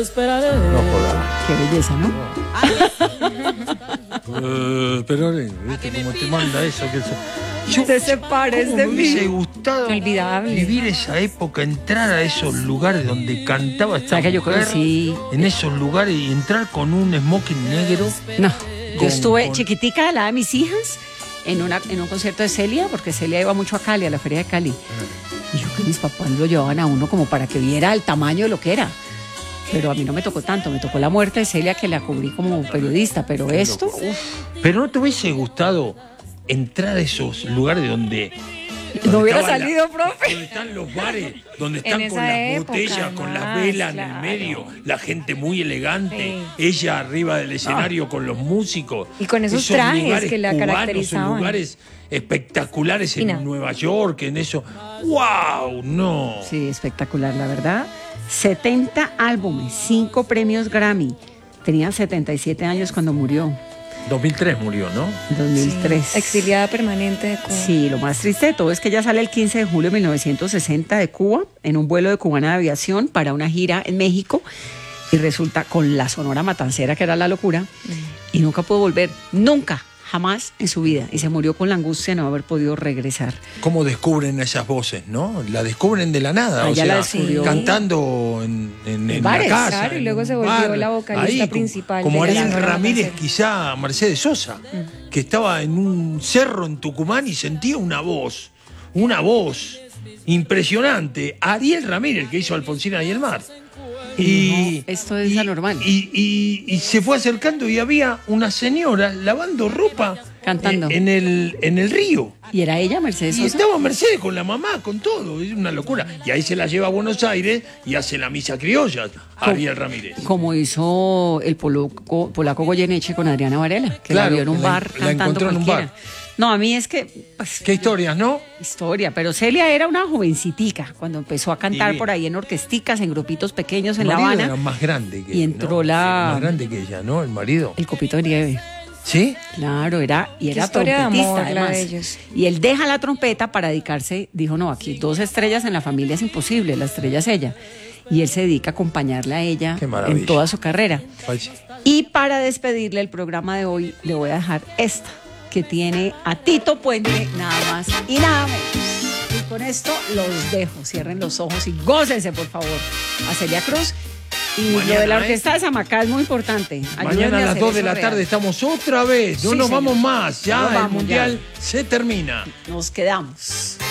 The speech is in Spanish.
No jodas. Qué belleza, ¿no? Pero, ¿viste cómo te manda eso? No te separes ¿cómo de me hubiese mí. gustado Inolvidable. vivir esa época, entrar a esos lugares donde cantaba esta ¿Sabes que yo mujer, conocí? en esos lugares y entrar con un smoking negro? No, yo Con- estuve con- chiquitica a la de mis hijas en un concierto de Celia, porque Celia iba mucho a Cali, a la feria de Cali. Y yo que mis papás lo llevaban a uno como para que viera el tamaño de lo que era. Pero a mí no me tocó tanto, me tocó la muerte de Celia, que la cubrí como periodista, pero esto... Pero ¿no te hubiese gustado entrar a esos lugares donde No hubiera estaba salido, profe. donde están los bares, donde En están con esa las época, botellas, con las además, velas en claro. el medio, la gente muy elegante, Sí. ella arriba del escenario con los músicos. Y con esos trajes lugares que la cubanos, caracterizaban. En lugares espectaculares en Y no. Nueva York, en eso. ¡Wow! No. Sí, espectacular, la verdad. 70 álbumes, 5 premios Grammy. Tenía 77 años cuando murió, 2003 murió, ¿no? en 2003. Sí, exiliada permanente de Cuba. Sí, lo más triste de todo es que ella sale el 15 de julio de 1960 de Cuba en un vuelo de Cubana de Aviación para una gira en México y resulta con la Sonora Matancera, que era la locura, y nunca pudo volver, nunca, jamás en su vida. Y se murió con la angustia de no haber podido regresar. ¿Cómo descubren esas voces, no? La descubren de la nada, Ella la descubrió. Cantando en bares, la casa. claro, y en luego un se volvió bar, la vocalista ahí, principal Como de la Ariel Sonora Ramírez, Matancera. quizá Mercedes Sosa, que estaba en un cerro en Tucumán y sentía una voz impresionante. Ariel Ramírez, que hizo Alfonsina y el mar. No, esto es anormal. Y se fue acercando y había una señora lavando ropa Cantando. en el río. ¿Y era ella, Mercedes Y Sosa? estaba Mercedes con la mamá, con todo, es una locura. Y ahí se la lleva a Buenos Aires y hace la misa criolla, Ariel Ramírez. Como hizo el polaco Goyeneche con Adriana Varela, que Claro, la vio en un la- bar la cantando encontró en un cualquiera. bar. No, a mí es que... pues, Qué historias, ¿no? historia, pero Celia era una jovencitica cuando empezó a cantar Divina. por ahí en orquesticas, en grupitos pequeños en El La marido Habana. era más grande que y entró ¿no? la- Más grande que ella, ¿no? El marido. El Copito de Nieve. ¿Sí? Claro, era historia de trompetista amor la además. de ellos. Y él deja la trompeta para dedicarse, dijo, no, aquí 2 estrellas en la familia es imposible, la estrella es ella. Y él se dedica a acompañarla a ella Qué maravilla. en toda su carrera. Ay, sí. Y para despedirle el programa de hoy, le voy a dejar esta, que tiene a Tito Puente, nada más y nada menos. Y con esto los dejo. Cierren los ojos y gócense, por favor, a Celia Cruz. Y Mañana, lo de la orquesta de Samacá es muy importante. Ayúdenme Mañana a las hacer 2 de eso la real. tarde estamos otra vez. No Sí, nos señor. vamos más. Ya No el vamos, mundial ya. se termina. Nos quedamos.